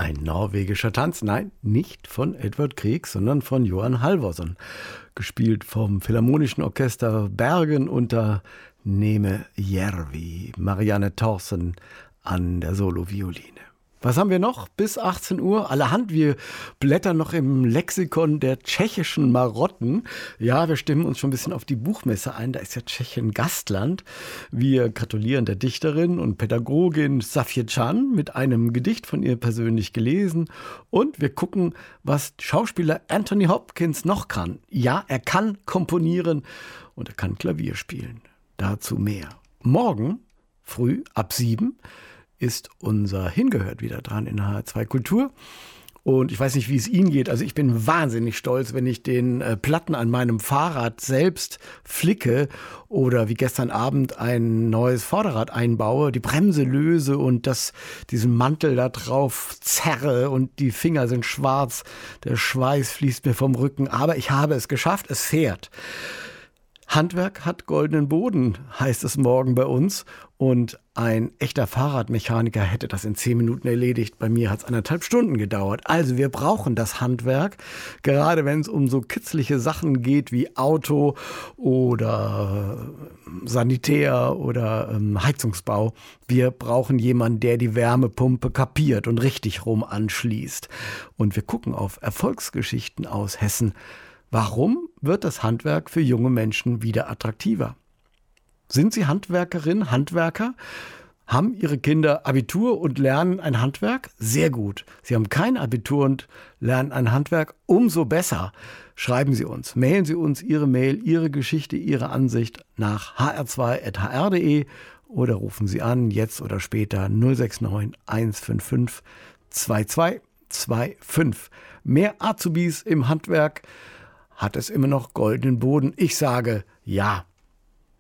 Ein norwegischer Tanz, nein, nicht von Edvard Grieg, sondern von Johan Halvorsen, gespielt vom Philharmonischen Orchester Bergen unter Neme Järvi, Marianne Thorsen an der Solovioline. Was haben wir noch bis 18 Uhr? Allerhand, wir blättern noch im Lexikon der tschechischen Marotten. Ja, wir stimmen uns schon ein bisschen auf die Buchmesse ein, da ist ja Tschechien Gastland. Wir gratulieren der Dichterin und Pädagogin Safje Can mit einem Gedicht von ihr persönlich gelesen. Und wir gucken, was Schauspieler Anthony Hopkins noch kann. Ja, er kann komponieren und er kann Klavier spielen. Dazu mehr. Morgen früh ab 7 ist unser Hingehört wieder dran in HR2 Kultur. Und ich weiß nicht, wie es Ihnen geht. Also ich bin wahnsinnig stolz, wenn ich den Platten an meinem Fahrrad selbst flicke oder wie gestern Abend ein neues Vorderrad einbaue, die Bremse löse und diesen Mantel da drauf zerre und die Finger sind schwarz, der Schweiß fließt mir vom Rücken. Aber ich habe es geschafft, es fährt. Handwerk hat goldenen Boden, heißt es morgen bei uns. Und ein echter Fahrradmechaniker hätte das in 10 Minuten erledigt. Bei mir hat es 1,5 Stunden gedauert. Also wir brauchen das Handwerk, gerade wenn es um so kitzliche Sachen geht wie Auto oder Sanitär oder Heizungsbau. Wir brauchen jemanden, der die Wärmepumpe kapiert und richtig rum anschließt. Und wir gucken auf Erfolgsgeschichten aus Hessen. Warum wird das Handwerk für junge Menschen wieder attraktiver? Sind Sie Handwerkerin, Handwerker? Haben Ihre Kinder Abitur und lernen ein Handwerk? Sehr gut. Sie haben kein Abitur und lernen ein Handwerk? Umso besser. Schreiben Sie uns, mailen Sie uns Ihre Mail, Ihre Geschichte, Ihre Ansicht nach hr2.hr.de oder rufen Sie an, jetzt oder später 069 155 2225. Mehr Azubis im Handwerk. Hat es immer noch goldenen Boden? Ich sage ja.